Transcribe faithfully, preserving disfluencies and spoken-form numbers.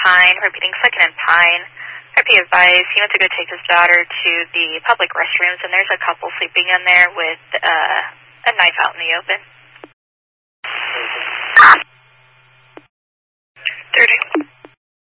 Pine, repeating second and Pine. Be advised, he went to go take his daughter to the public restrooms, and there's a couple sleeping in there with uh, a knife out in the open.